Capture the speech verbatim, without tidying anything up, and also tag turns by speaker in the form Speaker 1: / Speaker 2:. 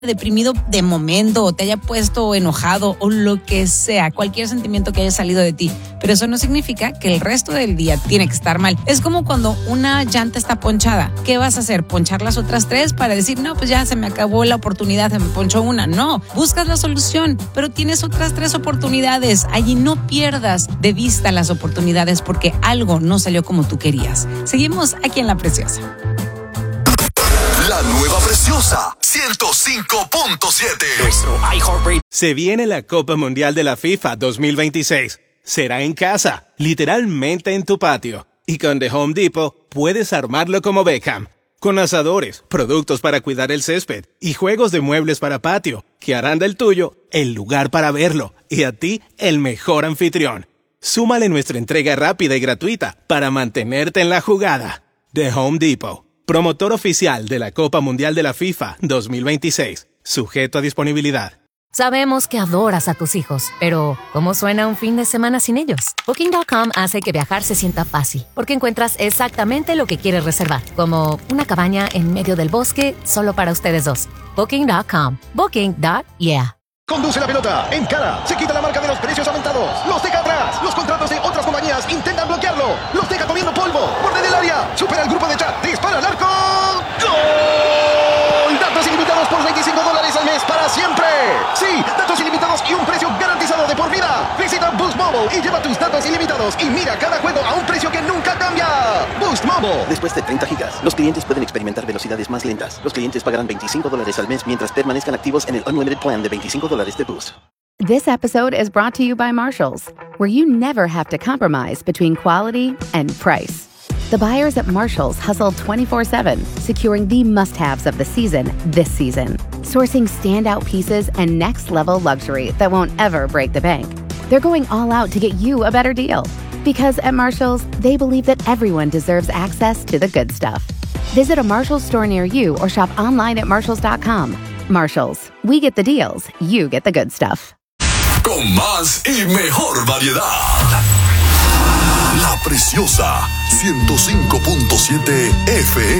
Speaker 1: deprimido de momento o te haya puesto enojado o lo que sea, cualquier sentimiento que haya salido de ti, pero eso no significa que el resto del día tiene que estar mal. Es como cuando una llanta está ponchada. ¿Qué vas a hacer? ¿Ponchar las otras tres para decir, no, pues ya se me acabó la oportunidad, se me ponchó una? No, buscas la solución, pero tienes otras tres oportunidades. Allí no pierdas de vista las oportunidades porque algo no salió como tú querías. Seguimos aquí en La Preciosa.
Speaker 2: La nueva Preciosa, ciento cinco punto siete.
Speaker 3: Nuestro iHeartRadio.
Speaker 4: Se viene la Copa Mundial de la FIFA dos mil veintiséis. Será en casa, literalmente en tu patio. Y con The Home Depot puedes armarlo como Beckham. Con asadores, productos para cuidar el césped y juegos de muebles para patio que harán del tuyo el lugar para verlo y a ti el mejor anfitrión. Súmale nuestra entrega rápida y gratuita para mantenerte en la jugada. The Home Depot. Promotor oficial de la Copa Mundial de la FIFA dos mil veintiséis. Sujeto a disponibilidad.
Speaker 5: Sabemos que adoras a tus hijos, pero ¿cómo suena un fin de semana sin ellos? Booking punto com hace que viajar se sienta fácil, porque encuentras exactamente lo que quieres reservar, como una cabaña en medio del bosque solo para ustedes dos. Booking punto com. Booking. Yeah.
Speaker 6: Conduce la pelota, encara, se quita la marca de los precios aumentados, los deja atrás, los contratos de otras compañías intentan bloquearlo, los deja comiendo polvo, borde del área, supera el grupo de chat, dispara al arco, ¡gol! Datos ilimitados por veinticinco dólares al mes para siempre. Sí, datos ilimitados y un precio garantizado de por vida. Visita Boost Mobile y lleva tus datos ilimitados y mira cada juego a un precio que nunca cambia. Boost Mobile.
Speaker 7: Después de treinta gigas, los clientes pueden experimentar velocidades más lentas. Los clientes pagarán veinticinco dólares al mes mientras permanezcan activos en el Unlimited Plan de veinticinco dólares de Boost.
Speaker 8: This episode is brought to you by Marshalls, where you never have to compromise between quality and price. The buyers at Marshalls hustle twenty-four seven, securing the must-haves of the season this season. Sourcing standout pieces and next-level luxury that won't ever break the bank. They're going all out to get you a better deal. Because at Marshalls, they believe that everyone deserves access to the good stuff. Visit a Marshalls store near you or shop online at marshalls dot com. Marshalls, we get the deals, you get the good stuff.
Speaker 2: Con más y mejor variedad. La Preciosa, ciento cinco punto siete F M.